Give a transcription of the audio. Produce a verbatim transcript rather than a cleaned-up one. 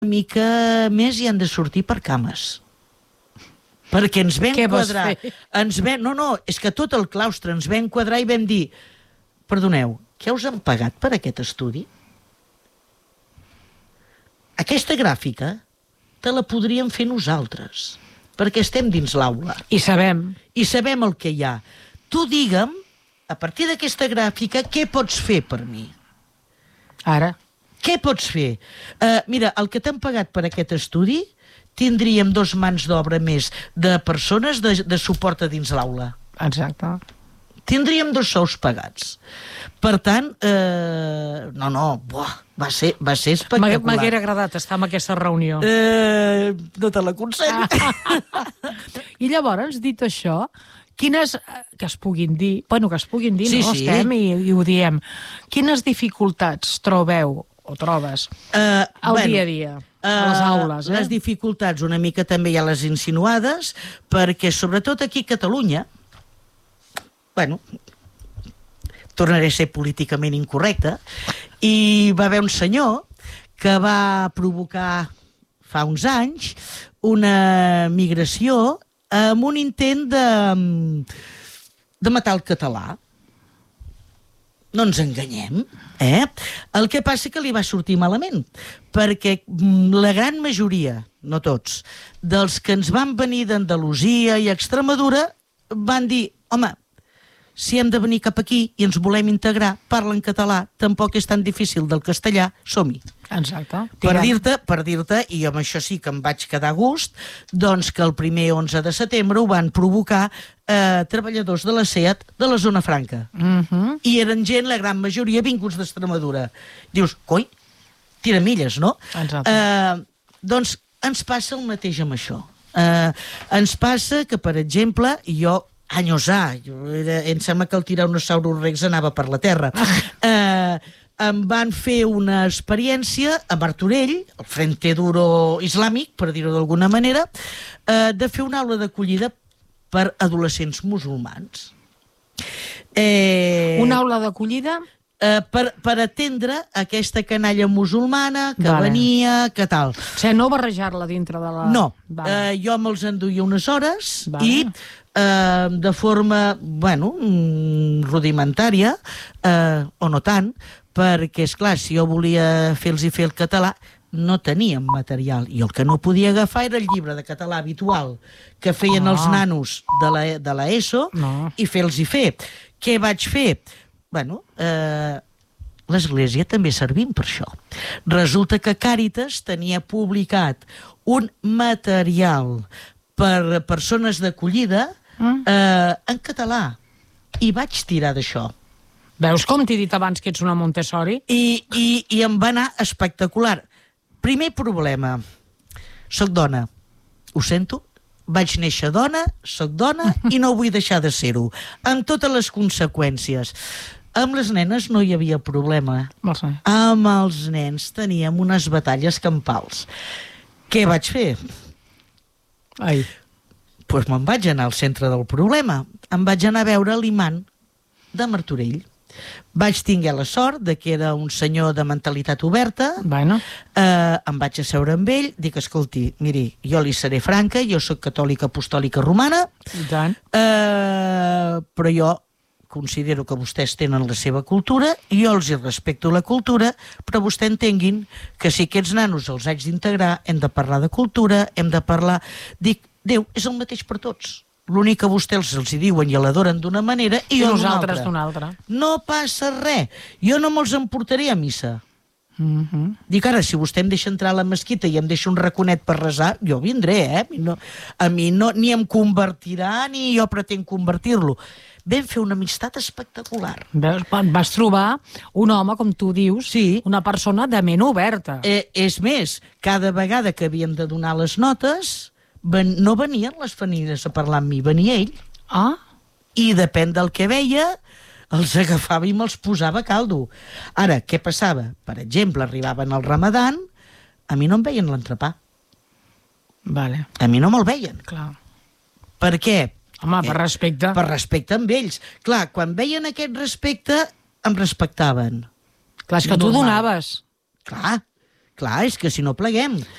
mica més i han de sortir per cames. Perquè ens vam quadrar... Ens vam, no, no, és que tot el claustre ens vam quadrar i vam dir, perdoneu, què us han pagat per aquest estudi? Aquesta gràfica te la podríem fer nosaltres, perquè estem dins l'aula. I sabem. I sabem el que hi ha. Tu digue'm, a partir d'aquesta gràfica, què pots fer per mi? Ara. Què pots fer? Uh, mira, el que t'han pagat per aquest estudi, tindríem dos mans d'obra més de persones de, de suport a dins l'aula. Exacte. Tindríem dos sous pagats. Per tant, eh, no, no, buah, va ser, va ser espectacular. M'haguera agradat estar en aquesta reunió. Eh, no te l'aconsello. I llavors, dit això, quines, que es puguin dir, bueno, que es puguin dir, sí, no? Sí. Estem i, i ho diem. Quines dificultats trobeu o trobes uh, al bueno, dia a dia, a les aules? Uh, eh? les dificultats, una mica també hi ha les insinuades, perquè sobretot aquí a Catalunya, bueno, tornaré a ser políticament incorrecte, i va haver un senyor que va provocar fa uns anys una migració amb un intent de, de matar el català. No ens enganyem, eh? El que passa que li va sortir malament, perquè la gran majoria, no tots, dels que ens van venir d'Andalusia i Extremadura van dir, home, si hem de venir cap aquí i ens volem integrar, parlen català, tampoc és tan difícil del castellà, som-hi. Exacte. Per dir-te, per dir-te, i amb això sí que em vaig quedar a gust, doncs que el primer onze de setembre ho van provocar eh, treballadors de la SEAT de la Zona Franca. Uh-huh. I eren gent, la gran majoria, vinguts d'Extremadura. Dius, coi, tira milles, no? Exacte. Eh, doncs ens passa el mateix amb això. Eh, ens passa que, per exemple, jo anys ha, era, em sembla que el Tyrannosaurus Rex anava per la terra, eh, em van fer una experiència a Martorell, el Frente Duro Islàmic, per dir-ho d'alguna manera, eh, de fer una aula d'acollida per adolescents musulmans. Eh, una aula d'acollida? Eh, per, per atendre aquesta canalla musulmana que vale. Venia, que tal. O sigui, no barrejar-la dintre de la... No, vale. eh, jo me'ls enduia unes hores vale. i eh, de forma, bueno, rudimentària, eh, o no tant, perquè, esclar, si jo volia fer-los fer el català, no teníem material. I el que no podia agafar era el llibre de català habitual que feien oh. els nanos de la, de la ESO no. i fer-los fer. Què vaig fer? Bueno, eh, l'Església també servim per això. Resulta que Càritas tenia publicat un material per persones d'acollida eh, en català. I vaig tirar d'això. Veus com t'he dit abans que ets una Montessori? I, i, i em va anar espectacular. Primer problema. Soc dona. Ho sento? Vaig néixer dona, soc dona i no vull deixar de ser-ho. Amb totes les conseqüències. Amb les nenes no hi havia problema. Sí. Amb els nens teníem unes batalles campals. Què vaig fer? Ai. Doncs me'n vaig anar al centre del problema. Em vaig anar a veure l'imant de Martorell. Vaig tinguer la sort de que era un senyor de mentalitat oberta. Bueno. Eh, em vaig asseure amb ell, dic, escolti, miri, jo li seré franca, jo sóc catòlica apostòlica romana, I tant. Eh, però jo considero que vostès tenen la seva cultura, i jo els hi respecto la cultura, però vostè entenguin que si aquests nanos els haig d'integrar, hem de parlar de cultura, hem de parlar... Dic, Déu, és el mateix per tots. L'únic que vostès els hi diuen i l'adoren d'una manera i, I jo nosaltres d'una altra. No passa res. Jo no me'ls emportaré a missa. Uh-huh. Dic, ara, si vostè em deixa entrar a la mesquita i em deixa un raconet per resar, jo vindré, eh? No, a mi no, ni em convertirà ni jo pretenc convertir-lo. Vam fer una amistat espectacular. Veus? Vas trobar un home, com tu dius, sí. una persona de ment oberta. Eh, és més, cada vegada que havíem de donar les notes, ven, no venien les famílies a parlar amb mi, venia ell. Ah? I depèn del que veia, els agafava i me'ls posava a caldo. Ara, què passava? Per exemple, arribaven al Ramadan, a mi no em veien l'entrepà. Vale. A mi no me'l veien. Clar. Per què? Home, per respecte. Eh, per respecte amb ells. Clar, quan veien aquest respecte, em respectaven. Clar, és que Normal. tu donaves. Clar, Clar, és que si no pleguem.